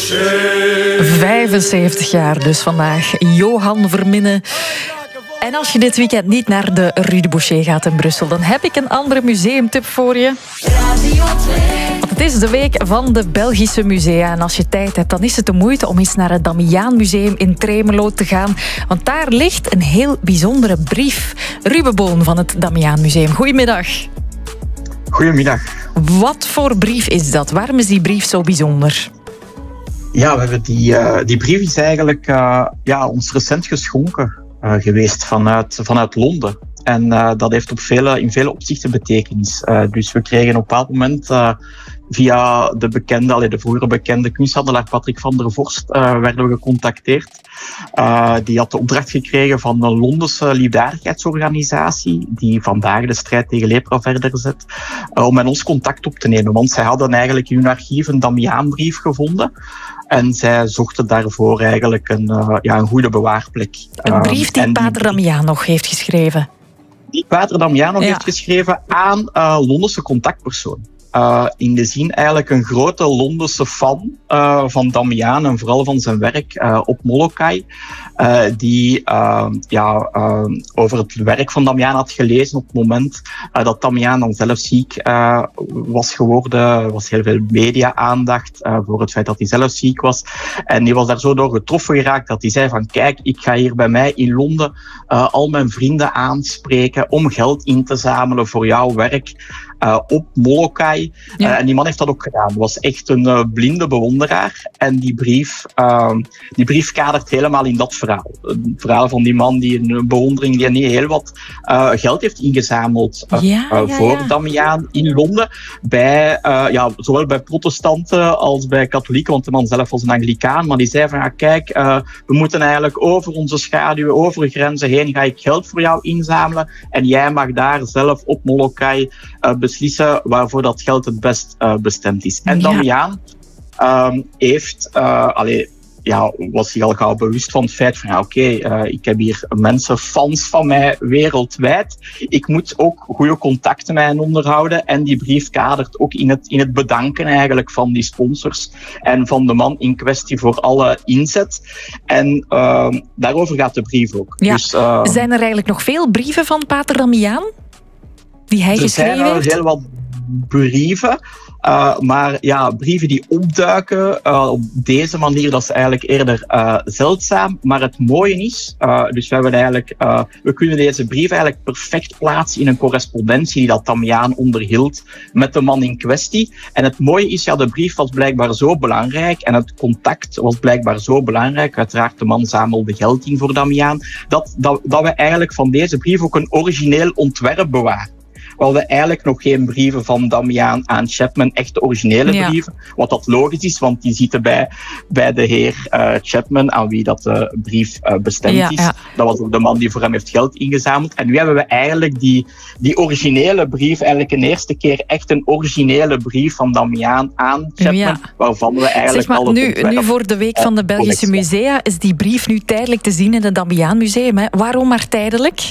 Boucher. 75 jaar dus vandaag. Johan Verminnen. En als je dit weekend niet naar de Rue de Boucher gaat in Brussel, dan heb ik een andere museumtip voor je. Want het is de week van de Belgische musea. En als je tijd hebt, dan is het de moeite om eens naar het Damiaan Museum in Tremelo te gaan. Want daar ligt een heel bijzondere brief. Ruben Boon van het Damiaan Museum. Goedemiddag. Goedemiddag. Wat voor brief is dat? Waarom is die brief zo bijzonder? Ja, we hebben die brief is eigenlijk ons recent geschonken geweest vanuit Londen. En dat heeft in vele opzichten betekenis. Dus we kregen op een bepaald moment via de vroegere bekende kunsthandelaar Patrick van der Vorst werden we gecontacteerd. Die had de opdracht gekregen van een Londense liefdadigheidsorganisatie die vandaag de strijd tegen lepra verder zet, om met ons contact op te nemen. Want zij hadden eigenlijk in hun archief een Damiaanbrief gevonden. En zij zochten daarvoor eigenlijk een goede bewaarplek. Een brief die Pater Damiaan nog heeft geschreven. Die Pater Damiaan nog heeft geschreven aan Londense contactpersoon. In de zin eigenlijk een grote Londense fan van Damiaan en vooral van zijn werk op Molokai. Die over het werk van Damiaan had gelezen op het moment dat Damiaan dan zelf ziek was geworden. Er was heel veel media-aandacht voor het feit dat hij zelf ziek was. En die was daar zo door getroffen geraakt dat hij zei van kijk, ik ga hier bij mij in Londen al mijn vrienden aanspreken om geld in te zamelen voor jouw werk op Molokai. Ja. En die man heeft dat ook gedaan. Hij was echt een blinde bewonderaar. En die brief kadert helemaal in dat verhaal. Het verhaal van die man die een bewondering die niet heel wat geld heeft ingezameld voor Damiaan in Londen. Zowel bij protestanten als bij katholieken, want de man zelf was een Anglicaan. Maar die zei van kijk, we moeten eigenlijk over onze schaduwen, over grenzen heen, ga ik geld voor jou inzamelen. En jij mag daar zelf op Molokai beslissen waarvoor dat geld het best bestemd is. En Damiaan was zich al gauw bewust van het feit van ik heb hier mensen, fans van mij wereldwijd. Ik moet ook goede contacten met hen onderhouden. En die brief kadert ook in het bedanken eigenlijk van die sponsors en van de man in kwestie voor alle inzet. En daarover gaat de brief ook. Ja. Dus, zijn er eigenlijk nog veel brieven van Pater Damiaan die hij geschreven heeft? Er zijn heel wat brieven. Maar brieven die opduiken op deze manier, dat is eigenlijk eerder zeldzaam. Maar het mooie is, we kunnen deze brief eigenlijk perfect plaatsen in een correspondentie die dat Damiaan onderhield met de man in kwestie. En het mooie is, de brief was blijkbaar zo belangrijk en het contact was blijkbaar zo belangrijk. Uiteraard, de man zamelde geld in voor Damiaan. Dat we eigenlijk van deze brief ook een origineel ontwerp bewaren. We hadden eigenlijk nog geen brieven van Damiaan aan Chapman, echte originele brieven. Wat dat logisch is, want die zitten bij de heer Chapman, aan wie dat de brief bestemd is. Ja. Dat was ook de man die voor hem heeft geld ingezameld. En nu hebben we eigenlijk die originele brief, eigenlijk een eerste keer echt een originele brief van Damiaan aan Chapman, waarvan we eigenlijk nu voor de Week van de Belgische Musea is die brief nu tijdelijk te zien in het Damiaan Museum. Hè? Waarom maar tijdelijk?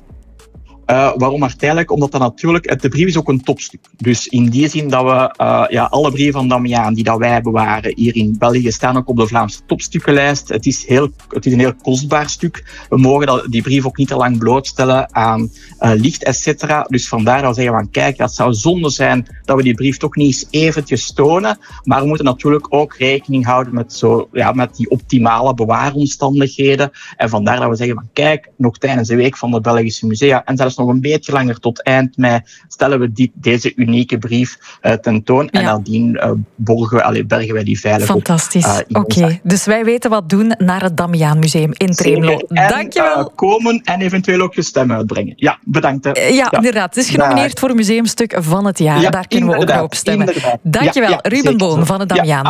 Waarom maar tijdelijk? Omdat dat natuurlijk, de brief is ook een topstuk. Dus in die zin dat we alle brieven van Damiaan die dat wij bewaren hier in België staan ook op de Vlaamse topstukkenlijst. Het is een heel kostbaar stuk. We mogen die brief ook niet te lang blootstellen aan licht, et cetera. Dus vandaar dat we zeggen van kijk, dat zou zonde zijn dat we die brief toch niet eens eventjes tonen. Maar we moeten natuurlijk ook rekening houden met die optimale bewaaromstandigheden. En vandaar dat we zeggen van kijk, nog tijdens de Week van de Belgische Musea en zelfs nog een beetje langer tot eind mei stellen we deze unieke brief tentoon. En nadien bergen wij die veilig op. Fantastisch. Oké, dus wij weten wat doen naar het Damiaan Museum in Tremelo. Dankjewel. Komen en eventueel ook je stem uitbrengen. Ja, bedankt. Inderdaad. Het is genomineerd voor een museumstuk van het jaar. Daar kunnen we ook op stemmen. Dankjewel, Ruben Boon van het Damiaan.